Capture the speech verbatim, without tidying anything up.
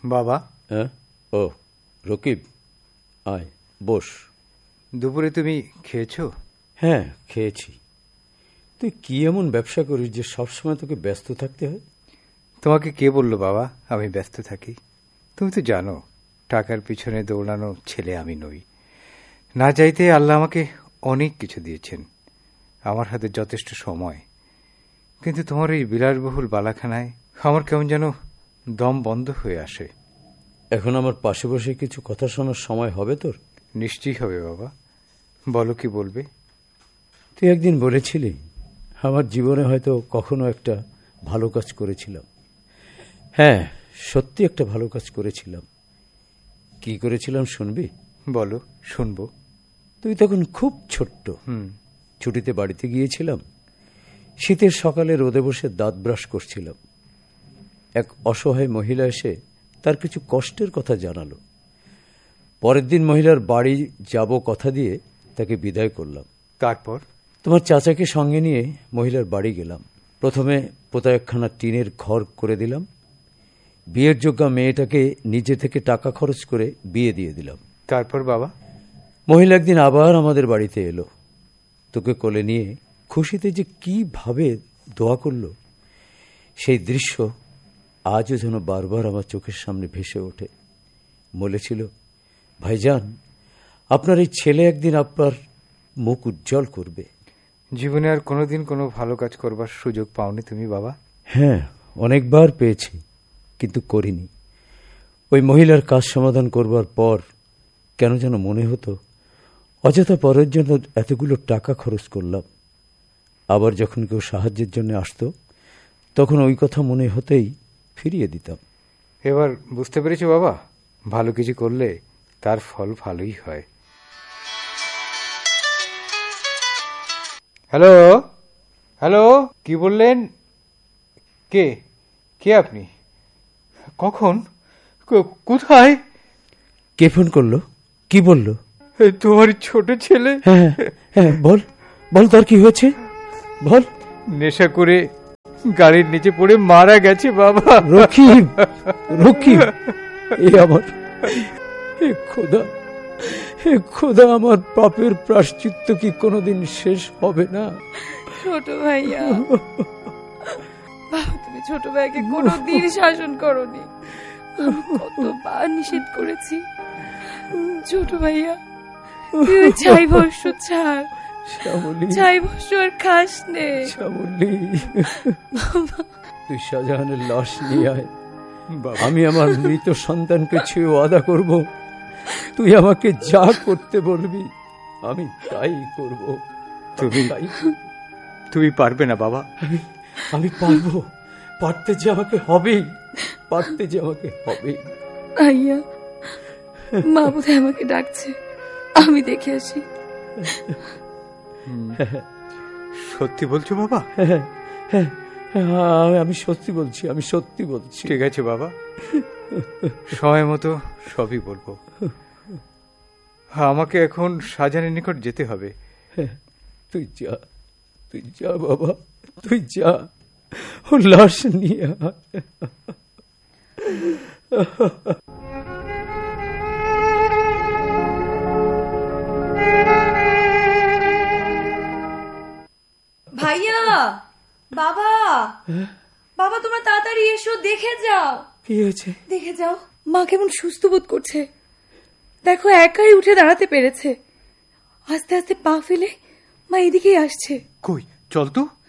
বাবা। হ্যাঁ? ও রকিব, আয় বস। দুপুরে তুমি খেয়েছো? হ্যাঁ খেয়েছি। তুই কি এমন ব্যবসা করিস যে সবসময় তোকে ব্যস্ত থাকতে হয়? তোমাকে কে বললো বাবা আমি ব্যস্ত থাকি? তুমি তো জানো টাকার পিছনে দৌড়ানো ছেলে আমি নই। না চাইতে আল্লাহ আমাকে অনেক কিছু দিয়েছেন, আমার হাতে যথেষ্ট সময়। কিন্তু তোমার এই বিলাসবহুল বালাখানায় আমার কেমন যেন দম বন্ধ হয়ে আসে। এখন আমার পাশে বসে কিছু কথা শোনার সময় হবে তোর? নিশ্চয়ই হবে বাবা, বলো কি বলবে। তুই একদিন বলেছিলি আমার জীবনে হয়তো কখনো একটা ভালো কাজ করেছিলাম। হ্যাঁ সত্যি একটা ভালো কাজ করেছিলাম। কি করেছিলাম শুনবি? বলো, শুনবো। তুই তখন খুব ছোট্ট। হুম। ছুটিতে বাড়িতে গিয়েছিলাম। শীতের সকালে রোদে বসে দাঁত ব্রাশ করছিলাম। এক অসহায় মহিলা এসে তার কিছু কষ্টের কথা জানালো। পরের দিন মহিলার বাড়ি যাব কথা দিয়ে তাকে বিদায় করলাম। তারপর? তোমার চাচাকে সঙ্গে নিয়ে মহিলার বাড়ি গেলাম। প্রথমে কোথায় একখানা টিনের ঘর করে দিলাম। বিয়ের যোগ্যা মেয়েটাকে নিজে থেকে টাকা খরচ করে বিয়ে দিয়ে দিলাম। তারপর বাবা? মহিলা একদিন আবার আমাদের বাড়িতে এলো। তোকে কোলে নিয়ে খুশিতে যে কিভাবে দোয়া করল, সেই দৃশ্য আজও যেন বারবার আমার চোখের সামনে ভেসে ওঠে। বলেছিল, ভাইজান আপনার এই ছেলে একদিন আপনার মুখ উজ্জ্বল করবে। জীবনে আর কোনোদিন কোনো ভালো কাজ করবার সুযোগ পাওনি তুমি বাবা? হ্যাঁ অনেকবার পেয়েছি, কিন্তু করিনি। ওই মহিলার কাজ সমাধান করবার পর কেন যেন মনে হতো অযথা পরের জন্য এতগুলো টাকা খরচ করলাম। আবার যখন কেউ সাহায্যের জন্য আসতো তখন ওই কথা মনে হতেই ফিরিয়ে দিতাম। এবার বুঝতে পেরেছো বাবা, ভালো কিছু করলে তার ফল ভালোই হয়। হ্যালো হ্যালো, কি বললেন? কে কে আপনি? কখন? কোথায়? কে ফোন করলো? কি বললো? তোমার ছোট ছেলে। হ্যাঁ হ্যাঁ বল বল, তার কি হয়েছে বল। নেশা করে গাড়ির নিচে পড়ে মারা গেছে বাবা। রকিব, রকিব, এ আমার, হে খোদা, হে খোদা, আমার পাপের প্রায়শ্চিত্ত কি কোনোদিন শেষ হবে না? ছোট ভাইয়া, বাবা তুমি ছোট ভাইকে কোনোদিন শাসন করনি। কতবার নিষেধ করেছি। ছোট ভাইয়া তুই ছাই ভস্য ছাড়, ছাই ভস্য আর খাস নে। শ্যামলী, তুই শাহজাহানের লাশ নিয়ে আয়। আমি আমার মৃত সন্তানকে ছুঁয়ে ওয়াদা করব, তুই আমাকে যা করতে বলবি আমি তাই করব। তুমি তুমি পারবে না বাবা? আমি পারবো, পারতে যে আমাকে হবেই, পারতে যে আমাকে হবে। ভাইয়া মা বোধহয় আমাকে ডাকছে, আমি দেখে আসি। সত্যি বলছো বাবা? হ্যাঁ হ্যাঁ, আমি সত্যি বলছি, আমি সত্যি বলছি। ঠিক আছে বাবা, সময় মতো সবই বলবো। আমাকে এখন শাহজাহানের নিকট যেতে হবে। তুই যা, তুই যা বাবা, তুই যা, ও লাশ নিয়ে ভাইয়া। বাবা, বাবা তোমরা তাড়াতাড়ি এসো, দেখে যাও। কি হয়েছে? দেখে যাও, মা কেমন সুস্থ বোধ করছে। দেখো একাই উঠে দাঁড়াতে পেরেছে। আস্তে আস্তে পা ফেলে মা এদিকেই আসছে। কই চল তো।